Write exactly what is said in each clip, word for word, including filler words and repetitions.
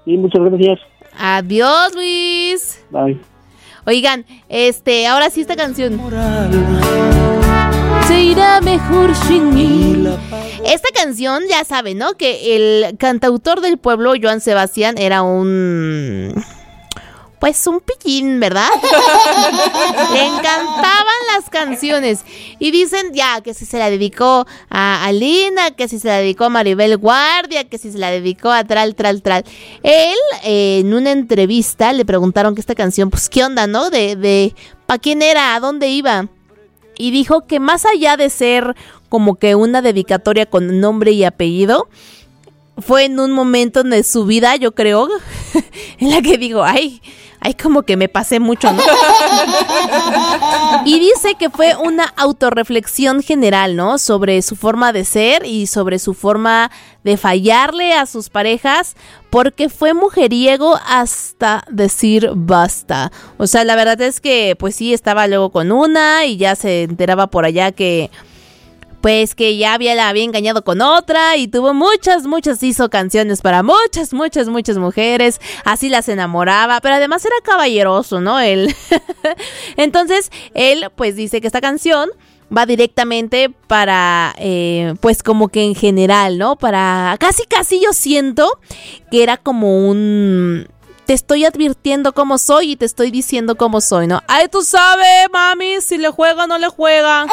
Sí, muchas gracias. Adiós, Luis. Bye. Oigan, este, ahora sí esta canción. Se irá mejor sin mí. Esta canción, ya saben, ¿no? Que el cantautor del pueblo, Joan Sebastián, era un... pues un pillín, ¿verdad? Le encantaban las canciones. Y dicen ya que si se la dedicó a Alina, que si se la dedicó a Maribel Guardia, que si se la dedicó a Tral, Tral, Tral. Él, eh, en una entrevista, le preguntaron que esta canción, pues, ¿qué onda, no? De, de, ¿pa' quién era? ¿A dónde iba? Y dijo que más allá de ser como que una dedicatoria con nombre y apellido, fue en un momento de su vida, yo creo, en la que digo, ay... Ay, como que me pasé mucho, ¿no? Y dice que fue una autorreflexión general, ¿no? Sobre su forma de ser y sobre su forma de fallarle a sus parejas, porque fue mujeriego hasta decir basta. O sea, la verdad es que, pues sí, estaba luego con una y ya se enteraba por allá que... pues que ya había, la había engañado con otra y tuvo muchas, muchas, hizo canciones para muchas, muchas, muchas mujeres, así las enamoraba, pero además era caballeroso, ¿no? Él. Entonces, él pues dice que esta canción va directamente para, eh, pues como que en general, ¿no? Para, casi, casi yo siento que era como un... te estoy advirtiendo cómo soy y te estoy diciendo cómo soy, ¿no? Ay, tú sabes, mami, si le juega o no le juega.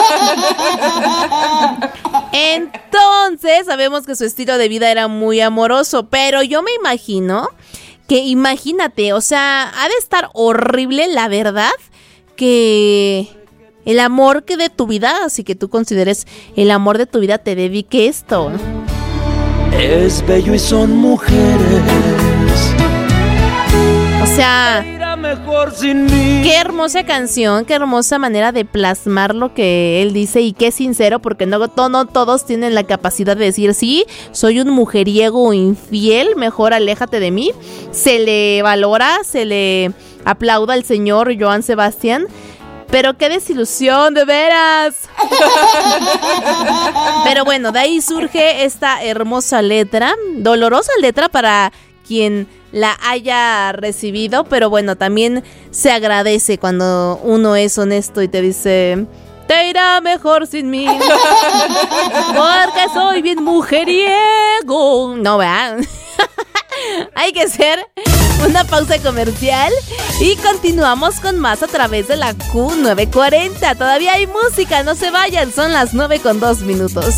Entonces, sabemos que su estilo de vida era muy amoroso, pero yo me imagino que, imagínate, o sea, ha de estar horrible, la verdad, que el amor que de tu vida, así que tú consideres el amor de tu vida, te dedique esto, ¿no? Es bello y son mujeres. O sea, qué hermosa canción, qué hermosa manera de plasmar lo que él dice y qué sincero, porque no, no todos tienen la capacidad de decir, sí, soy un mujeriego infiel, mejor aléjate de mí. Se le valora, se le aplauda al señor Joan Sebastián, pero qué desilusión, de veras. Pero bueno, de ahí surge esta hermosa letra, dolorosa letra para quien la haya recibido, pero bueno, también se agradece cuando uno es honesto y te dice, te irá mejor sin mí, porque soy bien mujeriego. No, vean. Hay que hacer una pausa comercial y continuamos con más a través de la Q nueve cuarenta. Todavía hay música, no se vayan, son las nueve con dos minutos.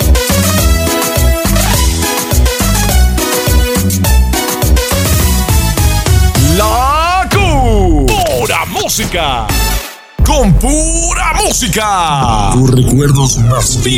La Q. Pura música. Con pura música. Tus recuerdos más vivos.